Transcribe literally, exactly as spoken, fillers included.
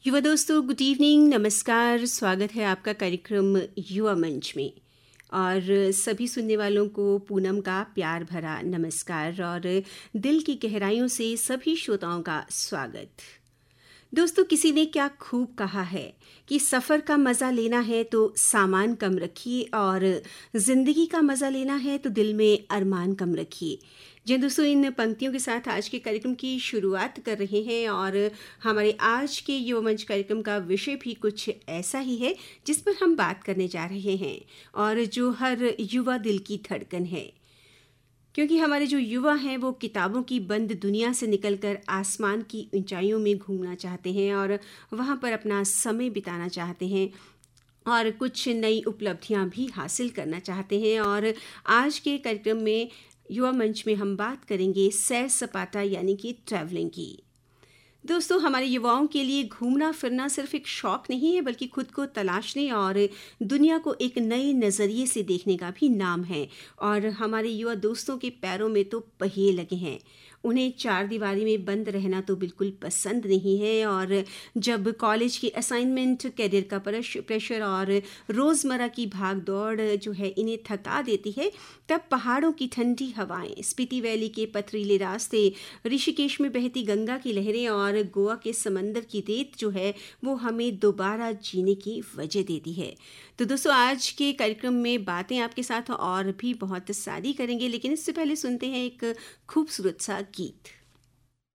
युवा दोस्तों, good evening, नमस्कार। स्वागत है आपका कार्यक्रम युवा मंच में। और सभी सुनने वालों को पूनम का प्यार भरा नमस्कार और दिल की गहराइयों से सभी श्रोताओं का स्वागत। दोस्तों, किसी ने क्या खूब कहा है कि सफ़र का मज़ा लेना है तो सामान कम रखिए और ज़िंदगी का मज़ा लेना है तो दिल में अरमान कम रखिए। जी दोस्तों, इन पंक्तियों के साथ आज के कार्यक्रम की शुरुआत कर रहे हैं और हमारे आज के युवा मंच कार्यक्रम का विषय भी कुछ ऐसा ही है जिस पर हम बात करने जा रहे हैं और जो हर युवा दिल की धड़कन है, क्योंकि हमारे जो युवा हैं वो किताबों की बंद दुनिया से निकलकर आसमान की ऊंचाइयों में घूमना चाहते हैं और वहाँ पर अपना समय बिताना चाहते हैं और कुछ नई उपलब्धियाँ भी हासिल करना चाहते हैं। और आज के कार्यक्रम में युवा मंच में हम बात करेंगे सैर सपाटा यानी कि ट्रैवलिंग की। दोस्तों, हमारे युवाओं के लिए घूमना फिरना सिर्फ एक शौक नहीं है, बल्कि खुद को तलाशने और दुनिया को एक नए नज़रिए से देखने का भी नाम है। और हमारे युवा दोस्तों के पैरों में तो पहिए लगे हैं। उन्हें चार दीवारी में बंद रहना तो बिल्कुल पसंद नहीं है और जब कॉलेज की असाइनमेंट, करियर का प्रेशर और रोज़मर्रा की भाग दौड़ जो है इन्हें थका देती है, तब पहाड़ों की ठंडी हवाएं, स्पीति वैली के पथरीले रास्ते, ऋषिकेश में बहती गंगा की लहरें और गोवा के समंदर की रेत जो है वो हमें दोबारा जीने की वजह देती है। तो दोस्तों, आज के कार्यक्रम में बातें आपके साथ और भी बहुत सारी करेंगे, लेकिन इससे पहले सुनते हैं एक खूबसूरत सा गीत।